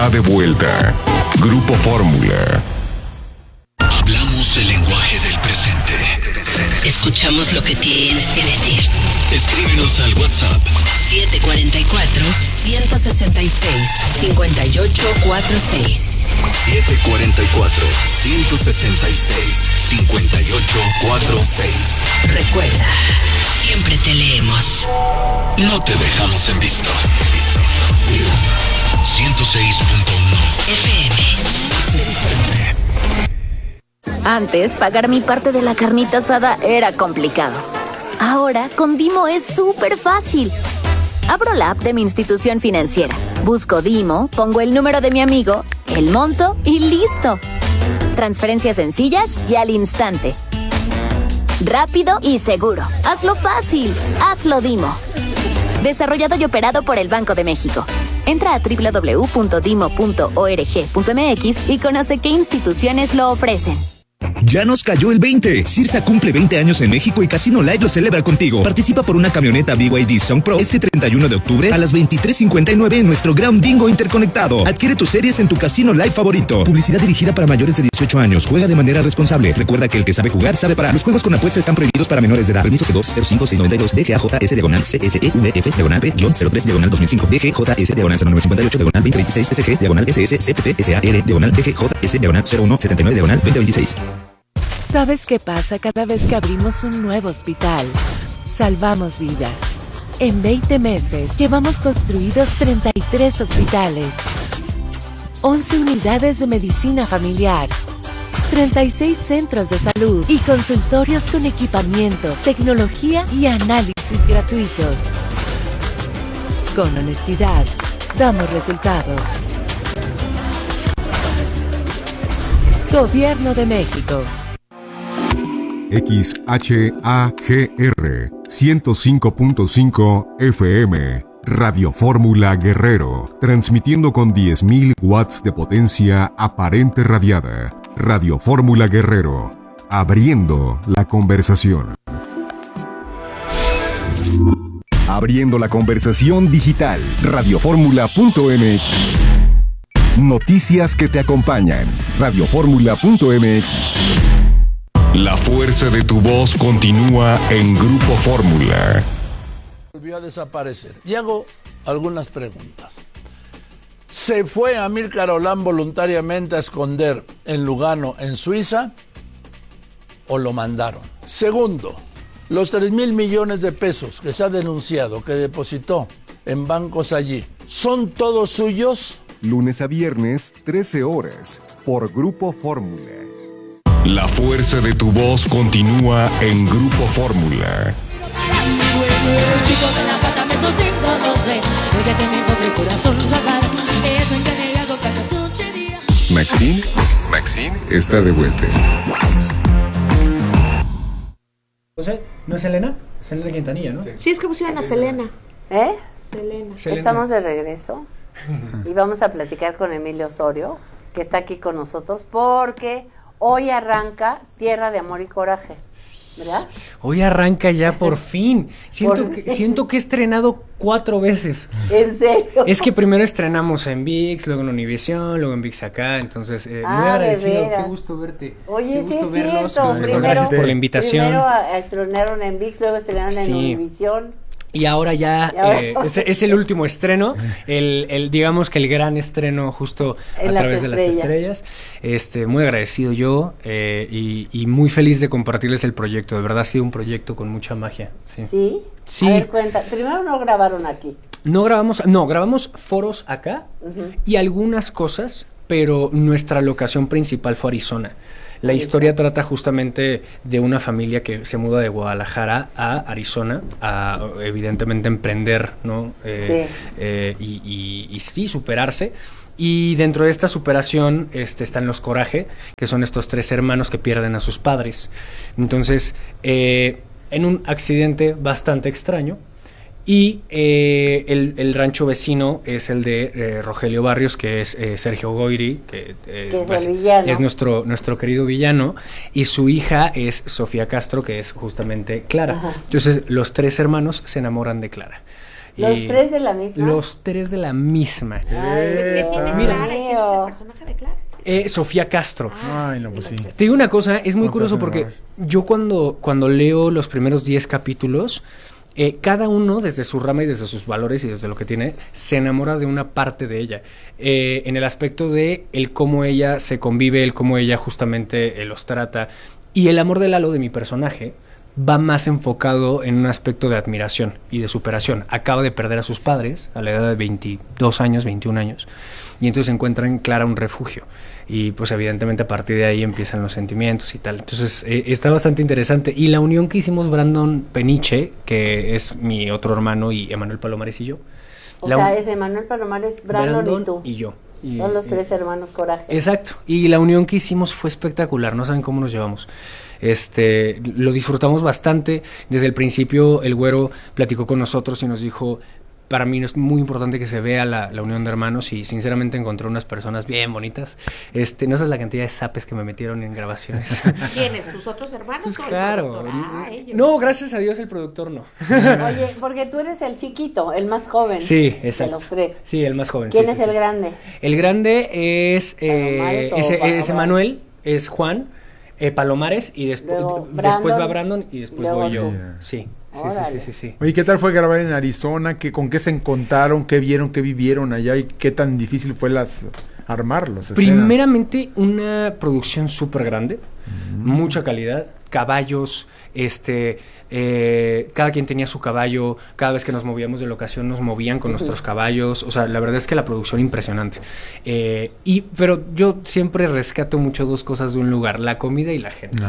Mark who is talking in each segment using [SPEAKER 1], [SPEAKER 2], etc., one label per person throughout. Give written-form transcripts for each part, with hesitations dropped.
[SPEAKER 1] De vuelta. Grupo Fórmula.
[SPEAKER 2] Hablamos el lenguaje del presente.
[SPEAKER 3] Escuchamos lo que tienes que decir.
[SPEAKER 2] Escríbenos al WhatsApp
[SPEAKER 3] 744-166-5846.
[SPEAKER 2] 744-166-5846.
[SPEAKER 3] Recuerda, siempre te leemos.
[SPEAKER 2] No te dejamos en visto. 106.1
[SPEAKER 3] FM.
[SPEAKER 4] Antes, pagar mi parte de la carnita asada era complicado. Ahora, con Dimo es súper fácil. Abro la app de mi institución financiera, busco Dimo, pongo el número de mi amigo, el monto y ¡listo! Transferencias sencillas y al instante. Rápido y seguro. Hazlo fácil. Hazlo Dimo. Desarrollado y operado por el Banco de México. Entra a www.dimo.org.mx y conoce qué instituciones lo ofrecen.
[SPEAKER 5] Ya nos cayó el 20. Sirsa cumple 20 años en México y Casino Live lo celebra contigo. Participa por una camioneta BYD Song Pro este 31 de octubre a las 23:59 en nuestro Gran Bingo Interconectado. Adquiere tus series en tu Casino Live favorito. Publicidad dirigida para mayores de 18 años. Juega de manera responsable. Recuerda que el que sabe jugar sabe parar. Los juegos con apuesta están prohibidos para menores de edad. Permiso C2-05692 DGAJS-CSTUVF-P-03-2005 DGJS-0958-2026 SG-SSR-DGCP-SAR-0179-2026.
[SPEAKER 6] ¿Sabes qué pasa cada vez que abrimos un nuevo hospital? Salvamos vidas. En 20 meses llevamos construidos 33 hospitales, 11 unidades de medicina familiar, 36 centros de salud y consultorios con equipamiento, tecnología y análisis gratuitos. Con honestidad, damos resultados. Gobierno de México.
[SPEAKER 1] XHAGR 105.5 FM. Radio Fórmula Guerrero. Transmitiendo con 10.000 watts de potencia aparente radiada. Radio Fórmula Guerrero. Abriendo la conversación. Abriendo la conversación digital. Radioformula.mx. Noticias que te acompañan. Radioformula.mx. La fuerza de tu voz continúa en Grupo Fórmula.
[SPEAKER 7] Volvió a desaparecer. Y hago algunas preguntas. ¿Se fue Amílcar Olán voluntariamente a esconder en Lugano, en Suiza? ¿O lo mandaron? Segundo, los 3,000 millones de pesos que se ha denunciado que depositó en bancos allí, ¿son todos suyos?
[SPEAKER 1] Lunes a viernes, 13 horas, por Grupo Fórmula. La fuerza de tu voz continúa en Grupo Fórmula. Maxine está de vuelta.
[SPEAKER 8] José, ¿no es Selena? Selena Quintanilla, ¿no?
[SPEAKER 9] Sí, es que pusieron a Selena.
[SPEAKER 10] Selena. Estamos de regreso y vamos a platicar con Emilio Osorio, que está aquí con nosotros, porque hoy arranca Tierra de Amor y Coraje, ¿verdad?
[SPEAKER 8] Hoy arranca ya por fin. Siento que he estrenado 4 veces.
[SPEAKER 10] ¿En serio?
[SPEAKER 8] Es que primero estrenamos en ViX, luego en Univisión, luego en ViX acá, entonces muy agradecido. Qué gusto verte.
[SPEAKER 10] Oye,
[SPEAKER 8] qué gusto
[SPEAKER 10] sí es
[SPEAKER 8] verlos.
[SPEAKER 10] cierto.
[SPEAKER 8] Gracias por la invitación.
[SPEAKER 10] Primero estrenaron en ViX, luego estrenaron en Univisión.
[SPEAKER 8] Y ahora ya es el último estreno, digamos que el gran estreno justo a través de las estrellas. Muy agradecido yo y muy feliz de compartirles el proyecto. De verdad ha sido un proyecto con mucha magia. Sí.
[SPEAKER 10] A ver, cuenta. Primero no grabaron aquí.
[SPEAKER 8] Grabamos foros acá y algunas cosas, pero nuestra locación principal fue Arizona. La historia trata justamente de una familia que se muda de Guadalajara a Arizona a evidentemente emprender, ¿no? Y superarse. Y dentro de esta superación están los Coraje, que son estos 3 hermanos que pierden a sus padres. Entonces, en un accidente bastante extraño, y el rancho vecino es el de Rogelio Barrios, que es Sergio Goyri, que es nuestro querido villano, y su hija es Sofía Castro, que es justamente Clara. Ajá. Entonces los 3 hermanos se enamoran de Clara.
[SPEAKER 10] ¿Los tres de la misma?
[SPEAKER 8] Los tres de la misma.
[SPEAKER 10] Mira,
[SPEAKER 9] ¿quién es el personaje de Clara?
[SPEAKER 8] Sofía Castro.
[SPEAKER 11] Ay, no, pues sí.
[SPEAKER 8] Te digo una cosa, es muy curioso porque yo cuando leo los primeros 10 capítulos, cada uno desde su rama y desde sus valores y desde lo que tiene, se enamora de una parte de ella. En el aspecto de el cómo ella se convive, el cómo ella justamente los trata. Y el amor de Lalo, de mi personaje, va más enfocado en un aspecto de admiración y de superación. Acaba de perder a sus padres a la edad de 22 años, 21 años, y entonces encuentra en Clara un refugio. Y pues evidentemente a partir de ahí empiezan los sentimientos y tal. Entonces está bastante interesante. Y la unión que hicimos Brandon Peniche, que es mi otro hermano, y Emanuel Palomares y yo.
[SPEAKER 10] O sea, es Emanuel Palomares, Brandon y tú.
[SPEAKER 8] Y yo.
[SPEAKER 10] Son los tres hermanos Coraje.
[SPEAKER 8] Exacto. Y la unión que hicimos fue espectacular. No saben cómo nos llevamos. Lo disfrutamos bastante. Desde el principio el güero platicó con nosotros y nos dijo: para mí es muy importante que se vea la unión de hermanos, y sinceramente encontré unas personas bien bonitas. No sabes la cantidad de zapes que me metieron en grabaciones.
[SPEAKER 9] ¿Quiénes? ¿Tus otros hermanos?
[SPEAKER 8] Pues claro. No, gracias a Dios el productor no.
[SPEAKER 10] Oye, porque tú eres el chiquito, el más joven.
[SPEAKER 8] Sí, exacto.
[SPEAKER 10] De los tres.
[SPEAKER 8] Sí, el más joven.
[SPEAKER 10] ¿Quién
[SPEAKER 8] sí,
[SPEAKER 10] es
[SPEAKER 8] sí,
[SPEAKER 10] el grande?
[SPEAKER 8] El grande es Emanuel, es Juan, Palomares, y después va Brandon y después voy yo. Sí. Sí.
[SPEAKER 11] Oye, ¿qué tal fue grabar en Arizona? ¿Con qué se encontraron? ¿Qué vieron? ¿Qué vivieron allá? ¿Y qué tan difícil fue armarlos?
[SPEAKER 8] Primeramente, una producción súper grande, mucha calidad, caballos, cada quien tenía su caballo, cada vez que nos movíamos de locación nos movían con nuestros caballos, o sea, la verdad es que la producción impresionante. Pero yo siempre rescato mucho dos cosas de un lugar: la comida y la gente.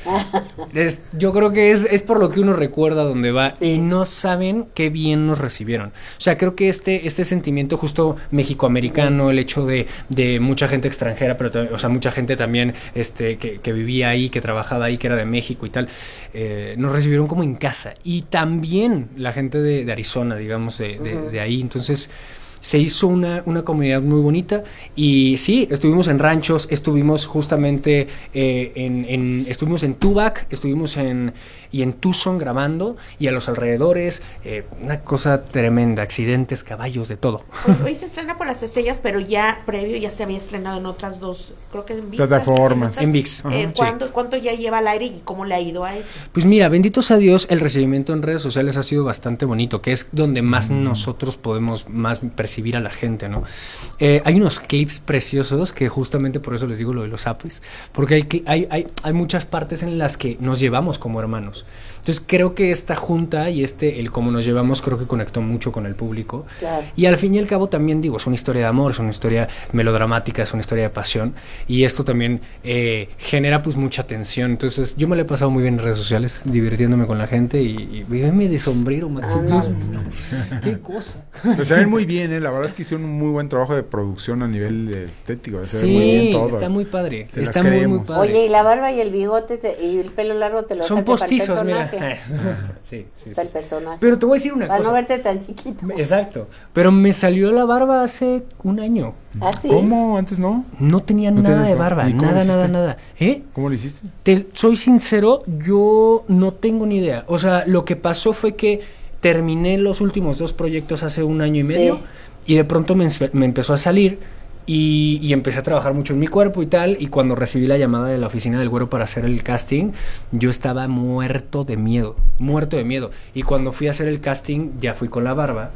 [SPEAKER 8] Yo creo que es por lo que uno recuerda dónde va, y no saben qué bien nos recibieron. O sea, creo que este sentimiento justo mexicoamericano, el hecho de mucha gente extranjera, pero o sea, mucha gente también que vivía ahí, que trabajaba ahí, que era de México y tal, nos recibieron como en casa. Y también la gente de Arizona, digamos, de ahí. Entonces se hizo una comunidad muy bonita. Y sí, estuvimos en ranchos, estuvimos justamente estuvimos en Tubac, estuvimos en Tucson grabando, y a los alrededores, una cosa tremenda, accidentes, caballos, de todo.
[SPEAKER 9] Hoy se estrena por las estrellas, pero ya previo ya se había estrenado en otras dos, creo que en ViX.
[SPEAKER 11] Plataformas.
[SPEAKER 8] En ViX.
[SPEAKER 9] ¿Cuánto ya lleva al aire y cómo le ha ido a eso?
[SPEAKER 8] Pues mira, benditos a Dios, el recibimiento en redes sociales ha sido bastante bonito, que es donde más nosotros podemos más percibir a la gente, ¿no? Hay unos clips preciosos que justamente por eso les digo lo de los apes, porque hay muchas partes en las que nos llevamos como hermanos. Entonces creo que esta junta y el cómo nos llevamos, creo que conectó mucho con el público.
[SPEAKER 10] Claro.
[SPEAKER 8] Y al fin y al cabo también digo, es una historia de amor, es una historia melodramática, es una historia de pasión, y esto también genera pues mucha tensión. Entonces yo me lo he pasado muy bien en redes sociales, divirtiéndome con la gente, y me de sombrero, Maxi. Qué cosa.
[SPEAKER 11] Se ven muy bien, la verdad es que hicieron un muy buen trabajo de producción a nivel estético.
[SPEAKER 8] Se ve muy bien todo. Está muy padre. Está muy padre.
[SPEAKER 10] Oye, y la barba y el bigote y el pelo largo te lo
[SPEAKER 8] son postizos, mira.
[SPEAKER 10] Sí. Está el personaje.
[SPEAKER 8] Pero te voy a decir una cosa.
[SPEAKER 10] Para no verte tan chiquito.
[SPEAKER 8] Exacto. Pero me salió la barba hace un año.
[SPEAKER 10] ¿Ah, sí?
[SPEAKER 11] ¿Cómo? ¿Antes no?
[SPEAKER 8] No tenía nada de barba. Nada.
[SPEAKER 11] ¿Cómo lo hiciste?
[SPEAKER 8] Soy sincero, yo no tengo ni idea. O sea, lo que pasó fue que terminé los últimos 2 proyectos hace 1 año y medio, y de pronto me empezó a salir, y empecé a trabajar mucho en mi cuerpo y tal, y cuando recibí la llamada de la oficina del güero para hacer el casting, yo estaba muerto de miedo, y cuando fui a hacer el casting ya fui con la barba,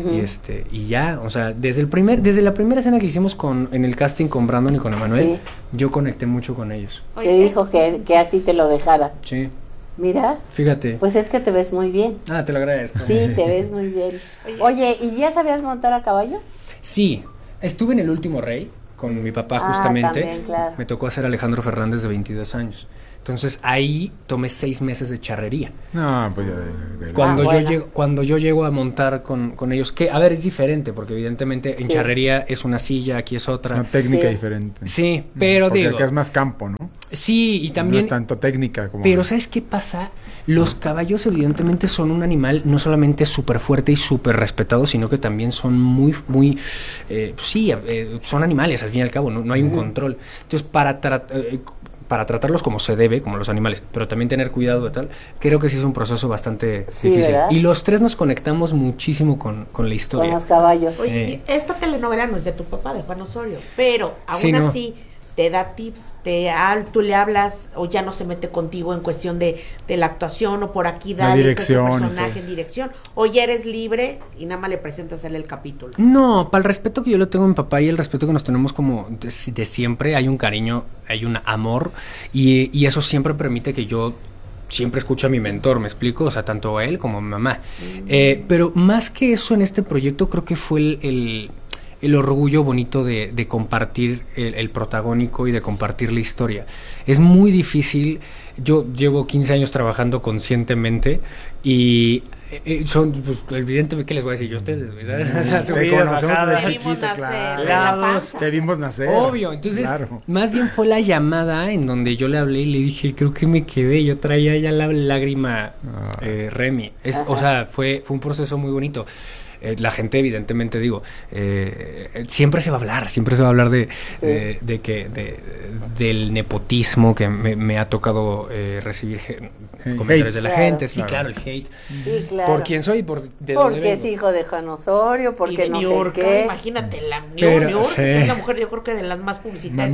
[SPEAKER 8] y ya, o sea, desde la primera escena que hicimos en el casting con Brandon y con Emanuel, yo conecté mucho con ellos.
[SPEAKER 10] Te dijo que así te lo dejara.
[SPEAKER 8] Sí.
[SPEAKER 10] Mira,
[SPEAKER 8] fíjate.
[SPEAKER 10] Pues es que te ves muy bien.
[SPEAKER 8] Te lo agradezco.
[SPEAKER 10] Sí, te ves muy bien. Oye, ¿y ya sabías montar a caballo?
[SPEAKER 8] Sí, estuve en El Último Rey con mi papá justamente.
[SPEAKER 10] También, claro.
[SPEAKER 8] Me tocó hacer Alejandro Fernández de 22 años. Entonces ahí tomé 6 meses de charrería.
[SPEAKER 11] No, pues
[SPEAKER 8] cuando yo llego a montar con ellos, que a ver, es diferente, porque evidentemente en charrería es una silla, aquí es otra.
[SPEAKER 11] Una técnica diferente.
[SPEAKER 8] Sí, pero
[SPEAKER 11] porque
[SPEAKER 8] digo.
[SPEAKER 11] acá es más campo, ¿no?
[SPEAKER 8] Sí, y también.
[SPEAKER 11] No es tanto técnica como.
[SPEAKER 8] Pero ¿sabes qué pasa? Los caballos evidentemente son un animal no solamente súper fuerte y súper respetado, sino que también son muy son animales al fin y al cabo, no hay un control. Entonces para tratarlos como se debe, como los animales, pero también tener cuidado de tal, creo que sí es un proceso bastante difícil. ¿Verdad? Y los tres nos conectamos muchísimo con la historia.
[SPEAKER 10] Con los caballos.
[SPEAKER 9] Sí. Oye, esta telenovela no es de tu papá, de Juan Osorio, pero aún así te da tips, tú le hablas o ya no se mete contigo en cuestión de la actuación o por aquí dale
[SPEAKER 11] dirección,
[SPEAKER 9] este personaje en dirección, o ya eres libre y nada más le presentas a él el capítulo.
[SPEAKER 8] No, para el respeto que yo le tengo a mi papá y el respeto que nos tenemos como de siempre, hay un cariño, hay un amor y eso siempre permite que yo siempre escucho a mi mentor, ¿me explico? O sea, tanto a él como a mi mamá. Pero más que eso en este proyecto creo que fue el orgullo bonito de compartir el protagónico y de compartir la historia. Es muy difícil. Yo llevo 15 años trabajando conscientemente y son, pues, evidentemente, ¿qué les voy a decir yo a ustedes? ¿Sabes?
[SPEAKER 11] Te conocemos de chiquito, claro. Te vimos nacer.
[SPEAKER 8] Obvio, entonces, más bien fue la llamada en donde yo le hablé y le dije, creo que me quedé, yo traía ya la lágrima Remy. O sea, fue un proceso muy bonito. La gente, evidentemente, siempre se va a hablar del nepotismo que me ha tocado recibir comentarios de la gente. Sí, claro, el hate.
[SPEAKER 10] Sí, claro.
[SPEAKER 8] Por quién soy, porque
[SPEAKER 10] es hijo de Juan Osorio, porque no sé qué.
[SPEAKER 9] Imagínate, la New que es la mujer, yo creo que de las más publicitarias.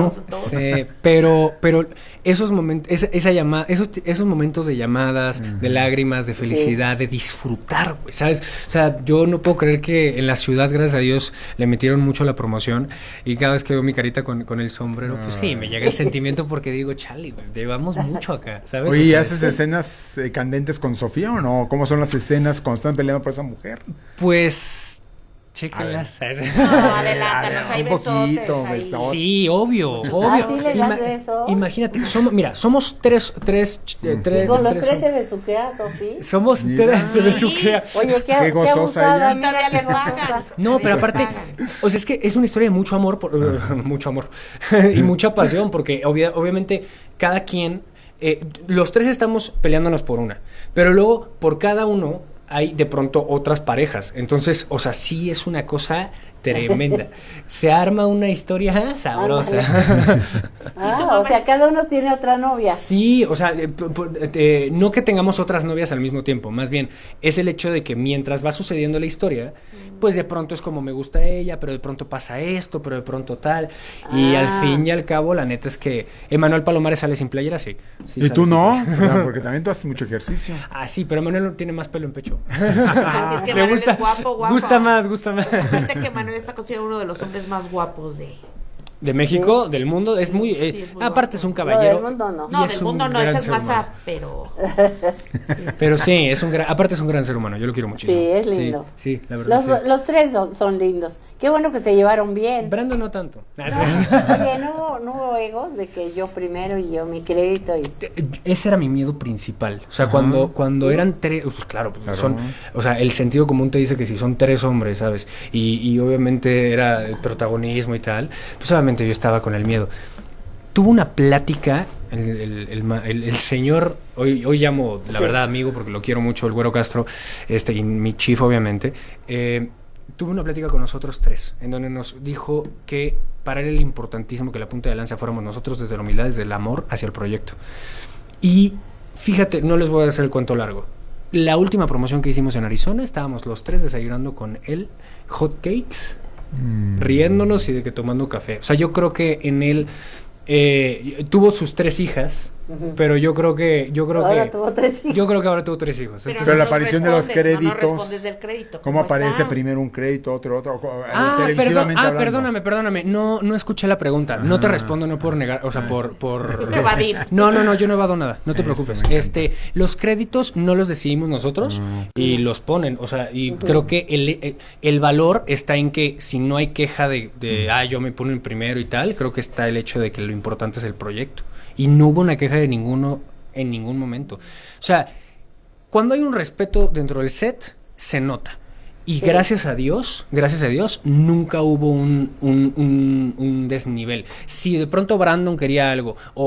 [SPEAKER 8] Sí, pero esos momentos, esa llamada, esos momentos de llamadas, de lágrimas, de felicidad, de disfrutar, ¿sabes? O sea, yo no puedo creer que en la ciudad, gracias a Dios, le metieron mucho a la promoción y cada vez que veo mi carita con el sombrero, pues sí, me llega el sentimiento porque digo, chale, llevamos mucho acá, ¿sabes?
[SPEAKER 11] Oye, ¿y haces escenas candentes con Sofía o no? ¿Cómo son las escenas cuando están peleando por esa mujer?
[SPEAKER 8] Pues... chéquenlas.
[SPEAKER 9] No, adelántanos, hay
[SPEAKER 11] poquito,
[SPEAKER 9] besotes.
[SPEAKER 8] Sí, obvio.
[SPEAKER 10] ¿Sí le das besos?
[SPEAKER 8] Imagínate, somos tres.
[SPEAKER 10] ¿Y con los tres se besuquea, Sofía?
[SPEAKER 8] Somos tres, se besuquea.
[SPEAKER 10] Oye, qué
[SPEAKER 11] gozosa
[SPEAKER 10] abusada,
[SPEAKER 11] ella.
[SPEAKER 10] mira qué gozosa.
[SPEAKER 8] No, pero aparte, o sea, es que es una historia de mucho amor, mucho amor y mucha pasión, porque obviamente cada quien, los tres estamos peleándonos por una, pero luego por cada uno hay de pronto otras parejas. Entonces, o sea, sí es una cosa tremenda. Se arma una historia sabrosa.
[SPEAKER 10] O sea, cada uno tiene otra novia.
[SPEAKER 8] Sí, o sea, no que tengamos otras novias al mismo tiempo, más bien es el hecho de que mientras va sucediendo la historia, pues de pronto es como me gusta ella, pero de pronto pasa esto, pero de pronto tal, y al fin y al cabo la neta es que Emanuel Palomares sale sin playera, sí.
[SPEAKER 11] ¿Y tú no? Porque también tú haces mucho ejercicio.
[SPEAKER 8] Ah, sí, pero Emanuel tiene más pelo en pecho.
[SPEAKER 9] Es que Emanuel es guapo.
[SPEAKER 8] Gusta más.
[SPEAKER 9] Aparte que Emanuel está considerado uno de los hombres más guapos
[SPEAKER 8] de México, sí. Del mundo, es muy... es muy aparte guapo. Es un caballero.
[SPEAKER 10] No, del mundo no.
[SPEAKER 9] No, del mundo no, esa es masa, pero...
[SPEAKER 8] Pero sí, aparte es un gran ser humano, yo lo quiero muchísimo.
[SPEAKER 10] Sí, es lindo.
[SPEAKER 8] Sí, la verdad.
[SPEAKER 10] Los tres son lindos. Qué bueno que se llevaron bien.
[SPEAKER 8] Brandon no tanto.
[SPEAKER 10] Oye, ¿no hubo egos de que yo primero y yo mi crédito?
[SPEAKER 8] Ese era mi miedo principal. O sea, cuando eran tres... Pues claro, son... O sea, el sentido común te dice que si son tres hombres, ¿sabes? Y obviamente era el protagonismo y tal, pues obviamente yo estaba con el miedo. Tuvo una plática el señor, hoy llamo la verdad amigo porque lo quiero mucho, el Güero Castro, y mi chief obviamente, tuvo una plática con nosotros tres, en donde nos dijo que para él era importantísimo que la punta de lanza fuéramos nosotros desde la humildad, desde el amor hacia el proyecto. Y fíjate, no les voy a hacer el cuento largo. La última promoción que hicimos en Arizona, estábamos los tres desayunando con él, hot cakes, riéndonos y de que tomando café. O sea, yo creo que en él tuvo sus tres hijas, pero yo creo que ahora tuvo tres hijos.
[SPEAKER 11] Pero la aparición de los créditos, no
[SPEAKER 9] respondes del crédito.
[SPEAKER 11] ¿Cómo aparece primero un crédito, otro?
[SPEAKER 8] Perdóname, no escuché la pregunta. No te respondo, no por negar, o sea, por
[SPEAKER 9] evadir.
[SPEAKER 8] No, yo no evado nada, no te preocupes. Los créditos no los decidimos nosotros y los ponen, o sea, y creo que el valor está en que si no hay queja de yo me pongo en primero y tal, creo que está el hecho de que lo importante es el proyecto. Y no hubo una queja de ninguno en ningún momento. O sea, cuando hay un respeto dentro del set, se nota. Y gracias a Dios, nunca hubo un desnivel. Si de pronto Brandon quería algo,